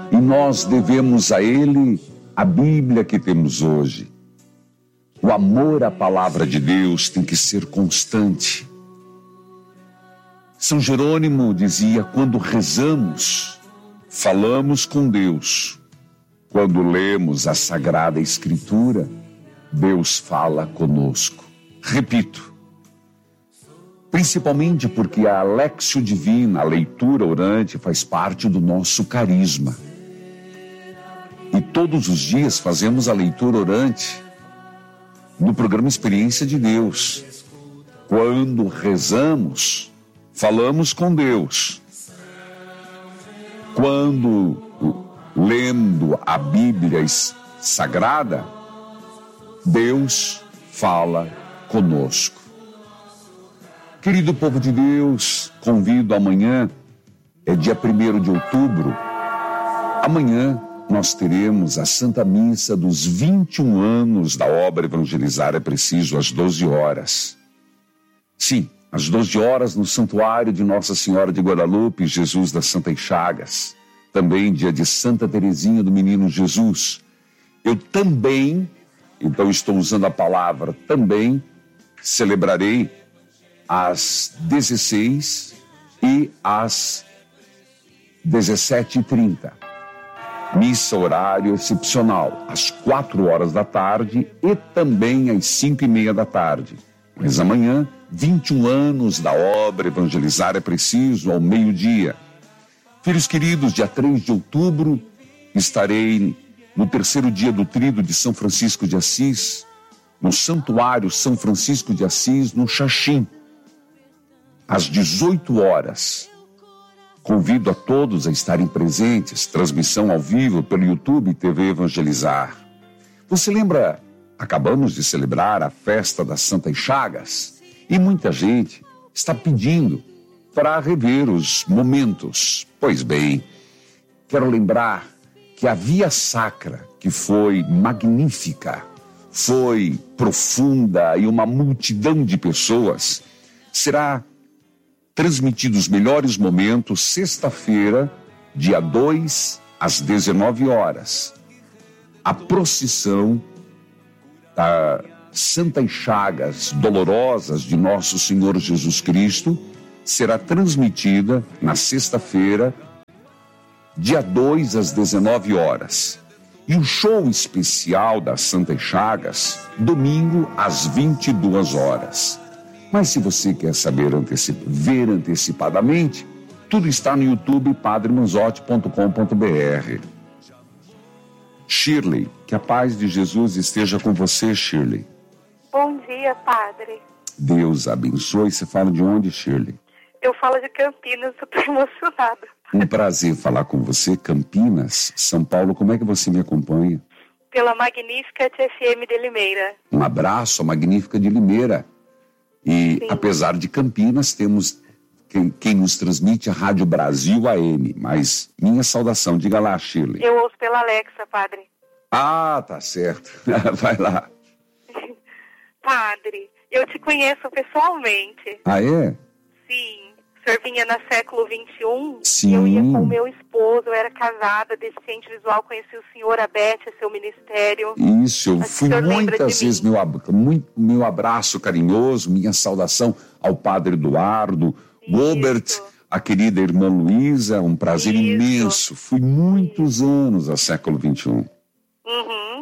E nós devemos a Ele a Bíblia que temos hoje. O amor à palavra de Deus tem que ser constante. São Jerônimo dizia: quando rezamos, falamos com Deus. Quando lemos a Sagrada Escritura, Deus fala conosco. Repito, principalmente porque a Léxio Divina, a leitura orante, faz parte do nosso carisma. E todos os dias fazemos a leitura orante no programa Experiência de Deus. Quando rezamos, falamos com Deus. Quando lendo a Bíblia Sagrada, Deus fala conosco. Querido povo de Deus, convido amanhã, é dia 1º de outubro, amanhã nós teremos a Santa Missa dos 21 anos da obra Evangelizar é Preciso, às 12 horas. Sim, às 12 horas no Santuário de Nossa Senhora de Guadalupe, Jesus das Santas Chagas. Também dia de Santa Teresinha do Menino Jesus. Eu também, então estou usando a palavra também, celebrarei às 16 e às 17h30. Missa horário excepcional, às 4 horas da tarde e também às 5h30 da tarde. Mas amanhã, 21 anos da obra Evangelizar é Preciso, ao meio-dia. Filhos queridos, dia 3 de outubro, estarei no 3º dia do Tríduo de São Francisco de Assis, no Santuário São Francisco de Assis, no Xaxim, às 18 horas. Convido a todos a estarem presentes, transmissão ao vivo pelo YouTube e TV Evangelizar. Você lembra, acabamos de celebrar a festa das Santas Chagas, e muita gente está pedindo para rever os momentos. Pois bem, quero lembrar que a Via Sacra, que foi magnífica, foi profunda e uma multidão de pessoas, será transmitido os melhores momentos, sexta-feira, dia 2, às 19 horas. A procissão das Santas Chagas Dolorosas de Nosso Senhor Jesus Cristo será transmitida na sexta-feira, dia 2, às 19 horas. E o show especial das Santas Chagas, domingo, às 22 horas. Mas se você quer saber ver antecipadamente, tudo está no YouTube padremanzotti.com.br. Shirley, que a paz de Jesus esteja com você, Shirley. Bom dia, padre. Deus abençoe. Você fala de onde, Shirley? Eu falo de Campinas, estou emocionada. Um prazer falar com você, Campinas, São Paulo. Como é que você me acompanha? Pela Magnífica FM de Limeira. Um abraço, a Magnífica de Limeira. E Sim. Apesar de Campinas, temos quem nos transmite a Rádio Brasil AM. Mas minha saudação, diga lá, Shirley. Eu ouço pela Alexa, padre. Ah, tá certo. Vai lá. Padre, eu te conheço pessoalmente. Ah, é? Sim. O senhor vinha no século XXI. Sim. Eu ia com o meu esposo, eu era casada, deficiente visual, conheci o senhor Abete, seu ministério. Isso, eu fui muitas vezes, meu abraço carinhoso, minha saudação ao padre Eduardo, Robert, a querida irmã Luísa, um prazer imenso. Fui muitos anos a século XXI. Uhum.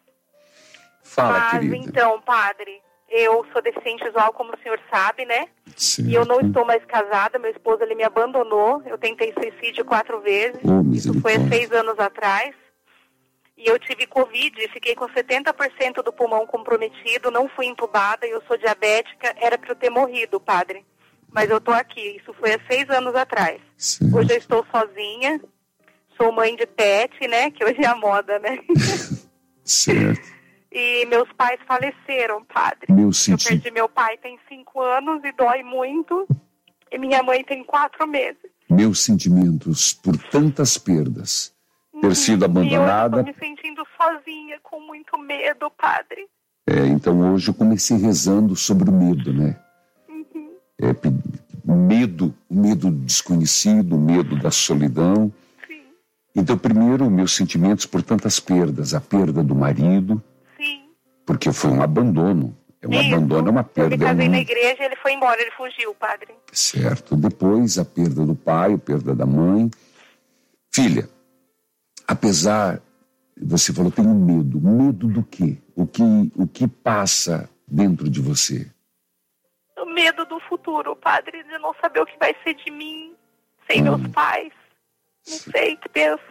Fala, querida. Então, padre, eu sou deficiente visual, como o senhor sabe, né? Certo. E eu não estou mais casada, meu esposo ele me abandonou, eu tentei suicídio 4 vezes, isso foi há 6 anos atrás, e eu tive Covid, fiquei com 70% do pulmão comprometido, não fui entubada, eu sou diabética, era para eu ter morrido, padre, mas eu estou aqui, isso foi há 6 anos atrás. Certo. Hoje eu estou sozinha, sou mãe de pet, né, que hoje é a moda, né? Certo. E meus pais faleceram, padre. Eu perdi meu pai tem 5 anos e dói muito. E minha mãe tem 4 meses. Meus sentimentos por tantas perdas. Ter sido abandonada. E eu estou me sentindo sozinha, com muito medo, padre. Então hoje eu comecei rezando sobre o medo, né? Uhum. Medo desconhecido, medo da solidão. Sim. Então, primeiro, meus sentimentos por tantas perdas. A perda do marido. Sim. Porque foi um abandono. Abandono é uma perda. Eu me casei na igreja e ele foi embora, ele fugiu, padre. Certo. Depois, a perda do pai, a perda da mãe. Filha, apesar, você falou, tenho medo. Medo do quê? O que passa dentro de você? O medo do futuro, padre, de não saber o que vai ser de mim sem meus pais. Não sei o que penso.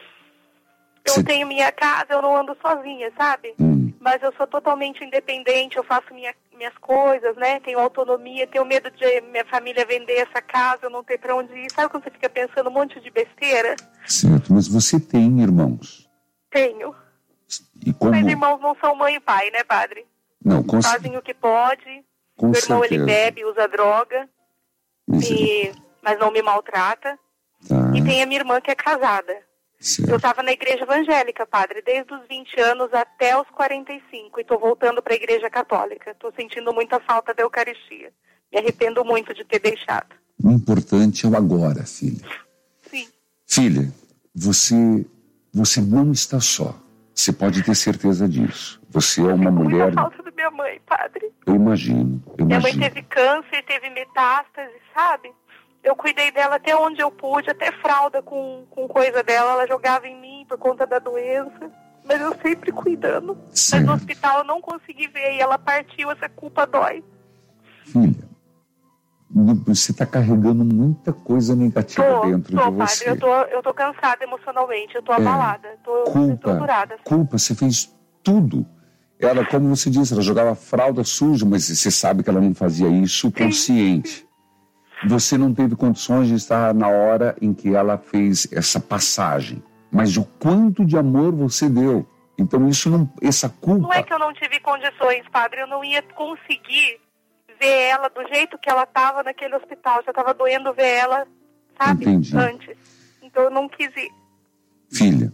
Eu tenho minha casa, eu não ando sozinha, sabe? Mas eu sou totalmente independente, eu faço minhas coisas, né? Tenho autonomia, tenho medo de minha família vender essa casa, eu não ter pra onde ir. Sabe quando você fica pensando um monte de besteira? Certo, mas você tem irmãos? Tenho. E como... Mas irmãos não são mãe e pai, né, padre? Não, fazem o que pode. Meu irmão, ele bebe, usa droga, mas não me maltrata. Tá. E tem a minha irmã que é casada. Certo. Eu estava na igreja evangélica, padre, desde os 20 anos até os 45. E estou voltando para a igreja católica. Estou sentindo muita falta da Eucaristia. Me arrependo muito de ter deixado. O importante é o agora, filha. Sim. Filha, você não está só. Você pode ter certeza disso. Você é uma mulher... Muita falta da minha mãe, padre. Eu imagino. Minha mãe teve câncer, teve metástase, sabe? Eu cuidei dela até onde eu pude, até fralda com coisa dela, ela jogava em mim por conta da doença, mas eu sempre cuidando. Certo. Mas no hospital eu não consegui ver e ela partiu, essa culpa dói. Filha, você está carregando muita coisa negativa dentro de você. Padre, eu tô cansada emocionalmente, eu tô abalada, tô estruturada. Culpa, você fez tudo. Ela, como você disse, ela jogava fralda suja, mas você sabe que ela não fazia isso consciente. Você não teve condições de estar na hora em que ela fez essa passagem. Mas o quanto de amor você deu. Então essa culpa... Não é que eu não tive condições, padre. Eu não ia conseguir ver ela do jeito que ela estava naquele hospital. Já estava doendo ver ela, sabe? Entendi. Antes. Então eu não quis ir. Filha,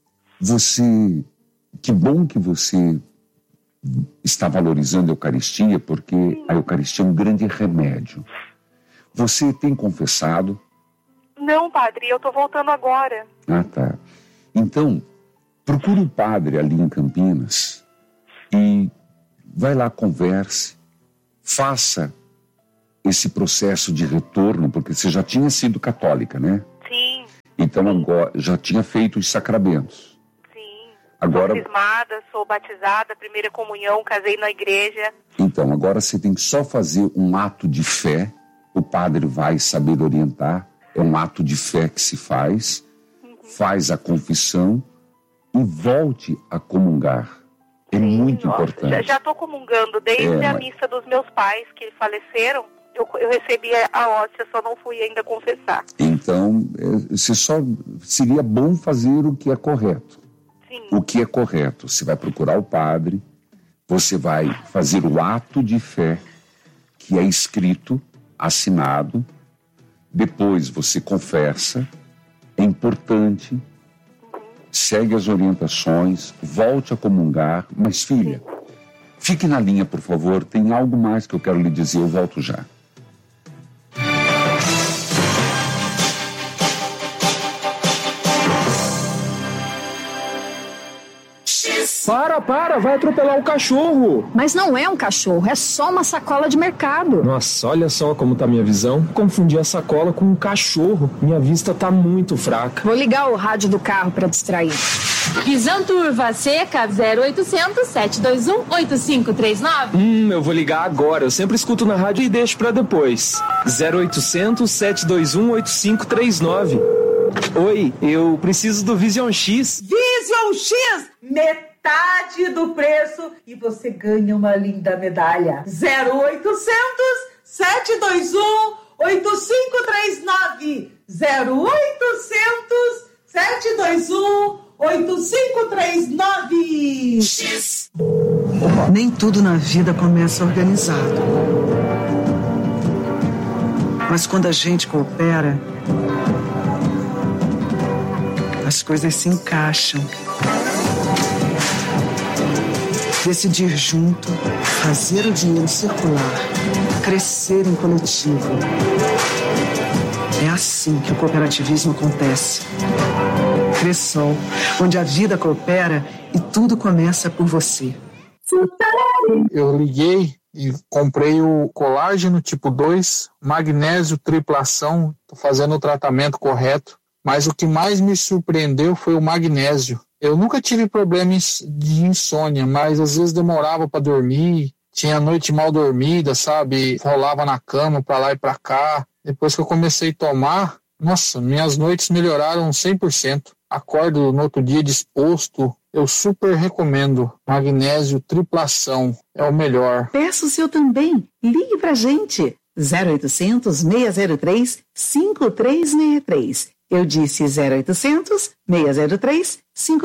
que bom que você está valorizando a Eucaristia, porque a Eucaristia é um grande remédio. Você tem confessado? Não, padre, eu tô voltando agora. Ah, tá. Então, procure um padre ali em Campinas e vai lá, converse, faça esse processo de retorno, porque você já tinha sido católica, né? Sim. Então, agora, já tinha feito os sacramentos. Sim. Agora... Sou crismada, sou batizada, primeira comunhão, casei na igreja. Então, agora você tem que só fazer um ato de fé. O padre vai saber orientar, é um ato de fé que se faz, faz a confissão e volte a comungar. É muito importante. Já estou comungando desde a missa dos meus pais que faleceram, eu recebi a hóstia, só não fui ainda confessar. Então, seria bom fazer o que é correto. Sim. O que é correto? Você vai procurar o padre, você vai fazer o ato de fé que é escrito, assinado, depois você confessa, é importante, segue as orientações, volte a comungar, mas filha, fique na linha, por favor, tem algo mais que eu quero lhe dizer, eu volto já. Para, vai atropelar o cachorro. Mas não é um cachorro, é só uma sacola de mercado. Nossa, olha só como tá minha visão. Confundi a sacola com um cachorro. Minha vista tá muito fraca. Vou ligar o rádio do carro pra distrair. Visão Turva Seca 0800 721 8539. Eu vou ligar agora. Eu sempre escuto na rádio e deixo pra depois. 0800 721 8539. Oi, eu preciso do Vision X. Vision X! Metade do preço e você ganha uma linda medalha. 0800 721 8539. 0800 721 8539. X. Nem tudo na vida começa organizado. Mas quando a gente coopera, as coisas se encaixam. Decidir junto, fazer o dinheiro circular, crescer em coletivo. É assim que o cooperativismo acontece. Cressol, onde a vida coopera e tudo começa por você. Eu liguei e comprei o colágeno tipo 2, magnésio triplação, estou fazendo o tratamento correto, mas o que mais me surpreendeu foi o magnésio. Eu nunca tive problemas de insônia, mas às vezes demorava para dormir, tinha noite mal dormida, sabe? Rolava na cama para lá e para cá. Depois que eu comecei a tomar, nossa, minhas noites melhoraram 100%. Acordo no outro dia disposto. Eu super recomendo. Magnésio triplação é o melhor. Peça o seu também. Ligue pra gente. 0800 603 5363. Eu disse 0800 603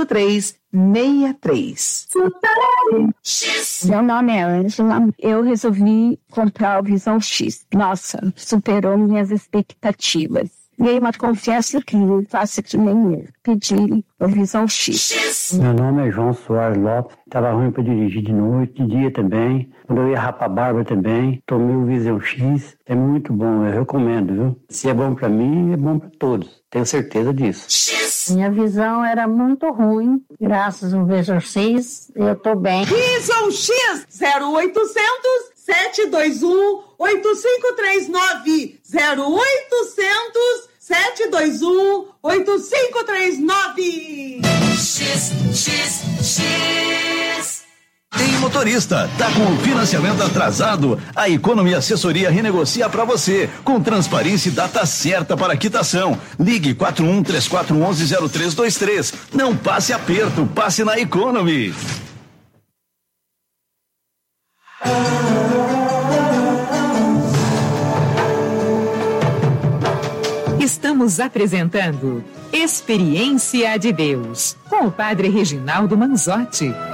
5363. Meu nome é Ângela. Eu resolvi comprar o Visão X. Nossa, superou minhas expectativas. E aí, mas confesso que eu faço que nem eu. Pedi o Visão X. Meu nome é João Soares Lopes. Tava ruim para dirigir de noite, de dia também. Quando eu ia rapar a barba também, tomei o Visão X. É muito bom, eu recomendo, viu? Se é bom para mim, é bom para todos. Tenho certeza disso. Minha visão era muito ruim. Graças ao Visão X, eu tô bem. Visão X 0800 721 8539 0800 721 8539. Tem motorista, tá com o financiamento atrasado? A Economy Assessoria renegocia para você, com transparência e data certa para quitação. Ligue 4134110323. Não passe aperto, passe na Economy. Estamos apresentando Experiência de Deus, com o Padre Reginaldo Manzotti.